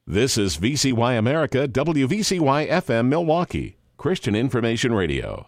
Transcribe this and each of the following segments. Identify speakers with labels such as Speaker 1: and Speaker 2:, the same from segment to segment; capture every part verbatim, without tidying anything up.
Speaker 1: This is V C Y America, W V C Y F M Milwaukee, Christian Information Radio.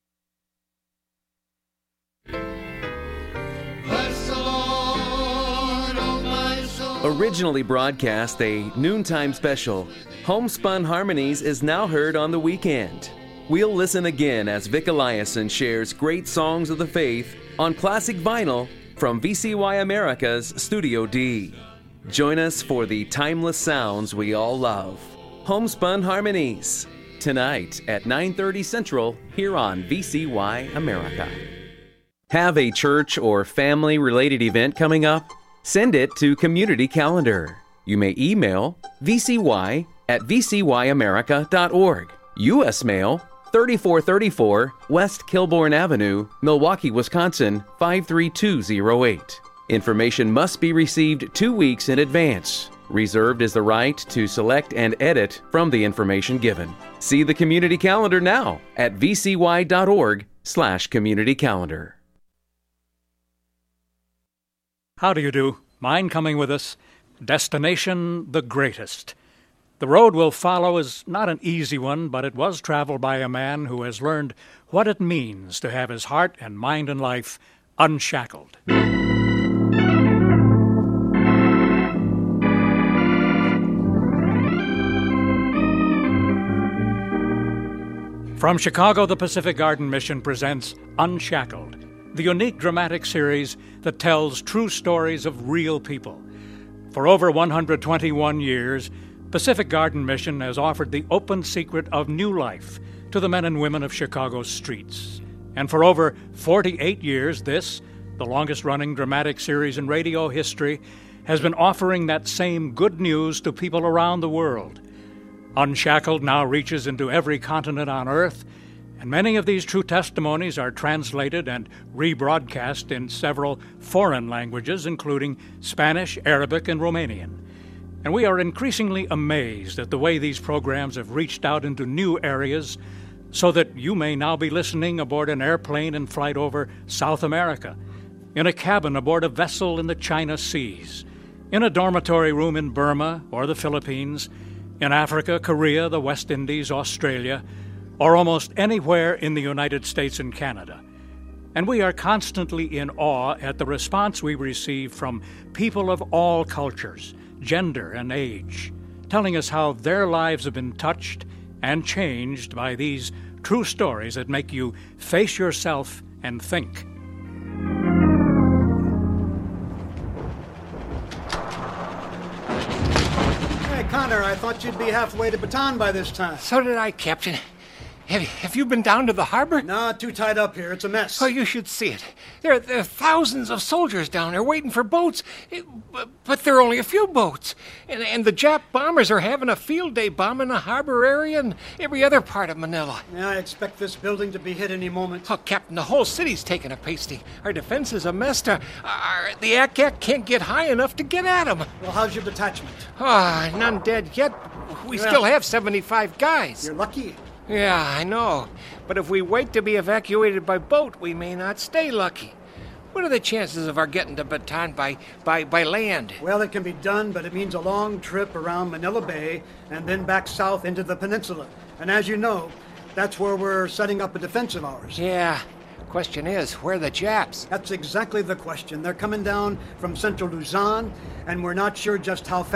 Speaker 2: Originally broadcast a noontime special, Homespun Harmonies is now heard on the weekend. We'll listen again as Vic Eliason shares great songs of the faith on classic vinyl from V C Y America's Studio D. Join us for the timeless sounds we all love. Homespun Harmonies, tonight at nine thirty Central here on V C Y America. Have a church or family-related event coming up? Send it to Community Calendar. You may email V C Y at V C Y America dot org. U S mail, thirty-four thirty-four West Kilbourne Avenue, Milwaukee, Wisconsin, five three two zero eight. Information must be received two weeks in advance. Reserved is the right to select and edit from the information given. See the Community Calendar now at V C Y dot org slash community calendar.
Speaker 3: How do you do? Mind coming with us? Destination the greatest. The road we'll follow is not an easy one, but it was traveled by a man who has learned what it means to have his heart and mind and life unshackled. From Chicago, the Pacific Garden Mission presents Unshackled, the unique dramatic series that tells true stories of real people. For over one hundred twenty-one years, Pacific Garden Mission has offered the open secret of new life to the men and women of Chicago's streets. And for over forty-eight years, this, the longest-running dramatic series in radio history, has been offering that same good news to people around the world. Unshackled now reaches into every continent on Earth, and many of these true testimonies are translated and rebroadcast in several foreign languages, including Spanish, Arabic, and Romanian. And we are increasingly amazed at the way these programs have reached out into new areas, so that you may now be listening aboard an airplane in flight over South America, in a cabin aboard a vessel in the China Seas, in a dormitory room in Burma or the Philippines, in Africa, Korea, the West Indies, Australia, or almost anywhere in the United States and Canada. And we are constantly in awe at the response we receive from people of all cultures, gender, and age, telling us how their lives have been touched and changed by these true stories that make you face yourself and think.
Speaker 4: Hey, Connor, I thought you'd be halfway to Bataan by this time.
Speaker 5: So did I, Captain. Have, have you been down to the harbor?
Speaker 4: Nah, too tied up here. It's a mess.
Speaker 5: Oh, you should see it. There, there are thousands of soldiers down there waiting for boats, It- but, but there are only a few boats. And, and the Jap bombers are having a field day bombing the harbor area and every other part of Manila.
Speaker 4: Yeah, I expect this building to be hit any moment.
Speaker 5: Oh, Captain, the whole city's taking a pasty. Our defense is a mess. To, our, the A C A C can't get high enough to get at them.
Speaker 4: Well, how's your detachment?
Speaker 5: Ah, none dead yet. We
Speaker 4: Yeah.
Speaker 5: still have seventy-five guys.
Speaker 4: You're lucky.
Speaker 5: Yeah, I know. But if we wait to be evacuated by boat, we may not stay lucky. What are the chances of our getting to Bataan by, by, by land?
Speaker 4: Well, it can be done, but it means a long trip around Manila Bay and then back south into the peninsula. And as you know, that's where we're setting up a defense of ours.
Speaker 5: Yeah. Question is, where are the Japs?
Speaker 4: That's exactly the question. They're coming down from central Luzon, and we're not sure just how fast.